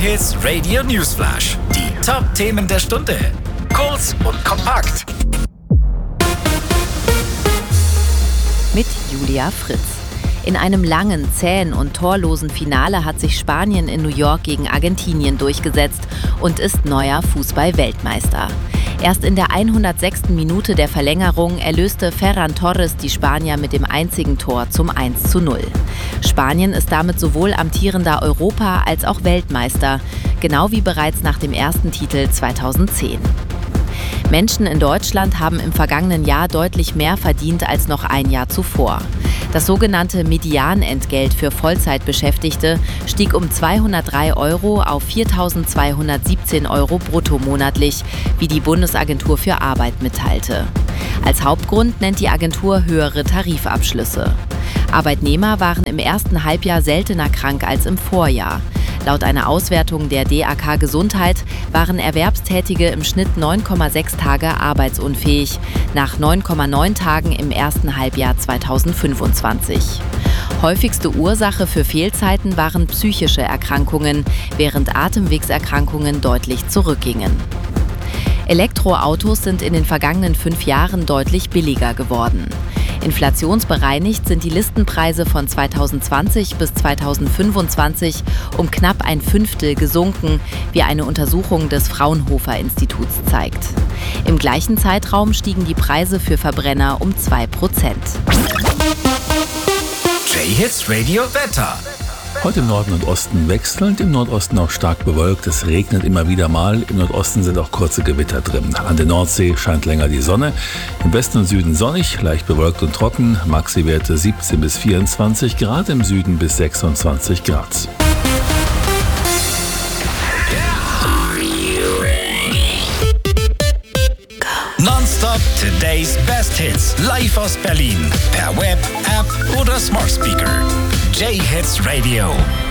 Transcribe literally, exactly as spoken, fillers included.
J-Hits Radio Newsflash. Die Top-Themen der Stunde. Kurz und kompakt. Mit Julia Fritz. In einem langen, zähen und torlosen Finale hat sich Spanien in New York gegen Argentinien durchgesetzt und ist neuer Fußball-Weltmeister. Erst in der hundertsechsten Minute der Verlängerung erlöste Ferran Torres die Spanier mit dem einzigen Tor zum eins zu null. Spanien ist damit sowohl amtierender Europa- als auch Weltmeister, genau wie bereits nach dem ersten Titel zweitausendzehn. Menschen in Deutschland haben im vergangenen Jahr deutlich mehr verdient als noch ein Jahr zuvor. Das sogenannte Medianentgelt für Vollzeitbeschäftigte stieg um zweihundertdrei Euro auf viertausendzweihundertsiebzehn Euro brutto monatlich, wie die Bundesagentur für Arbeit mitteilte. Als Hauptgrund nennt die Agentur höhere Tarifabschlüsse. Arbeitnehmer waren im ersten Halbjahr seltener krank als im Vorjahr. Laut einer Auswertung der D A K Gesundheit waren Erwerbstätige im Schnitt neun Komma sechs Tage arbeitsunfähig, nach neun Komma neun Tagen im ersten Halbjahr zweitausendfünfundzwanzig. Häufigste Ursache für Fehlzeiten waren psychische Erkrankungen, während Atemwegserkrankungen deutlich zurückgingen. Elektroautos sind in den vergangenen fünf Jahren deutlich billiger geworden. Inflationsbereinigt sind die Listenpreise von zweitausendzwanzig bis zweitausendfünfundzwanzig um knapp ein Fünftel gesunken, wie eine Untersuchung des Fraunhofer-Instituts zeigt. Im gleichen Zeitraum stiegen die Preise für Verbrenner um zwei Prozent. J-Hits Radio Wetter. Heute im Norden und Osten wechselnd, im Nordosten auch stark bewölkt. Es regnet immer wieder mal. Im Nordosten sind auch kurze Gewitter drin. An der Nordsee scheint länger die Sonne. Im Westen und Süden sonnig, leicht bewölkt und trocken. Maxi-Werte siebzehn bis vierundzwanzig Grad, im Süden bis sechsundzwanzig Grad. Nonstop Today's Best Hits. Live aus Berlin. Per Web, App oder Smart Speaker. J-Hits Radio.